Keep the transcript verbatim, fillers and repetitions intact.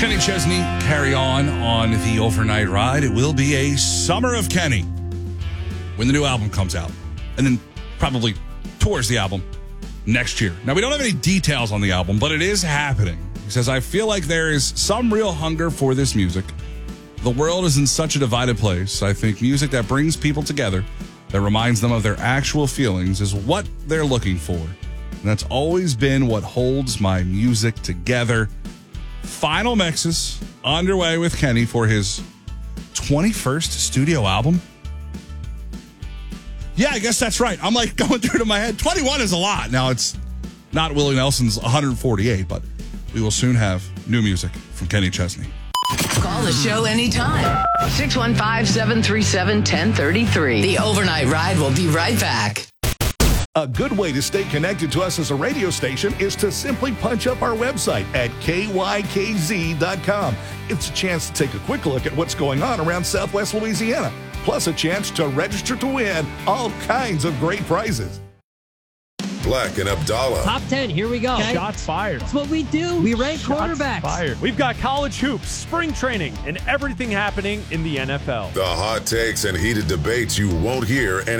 Kenny Chesney, Carry On on the overnight ride. It will be a summer of Kenny when the new album comes out. And then probably towards the album next year. Now, we don't have any details on the album, but it is happening. He says, I feel like there is some real hunger for this music. The world is in such a divided place. I think music that brings people together, that reminds them of their actual feelings, is what they're looking for. And that's always been what holds my music together. Final mixes underway with Kenny for his twenty-first studio album. Yeah, I guess that's right. I'm like going through to my head. twenty-one is a lot. Now, it's not Willie Nelson's one hundred forty-eight, but we will soon have new music from Kenny Chesney. Call the show anytime. six one five, seven three seven, one zero three three. The Overnight Ride will be right back. A good way to stay connected to us as a radio station is to simply punch up our website at K Y K Z dot com. It's a chance to take a quick look at what's going on around Southwest Louisiana, plus a chance to register to win all kinds of great prizes. Black and Abdallah. Top ten, here we go. Okay. Shots fired. That's what we do. We rank Shots quarterbacks. Fired. We've got college hoops, spring training, and everything happening in the N F L. The hot takes and heated debates you won't hear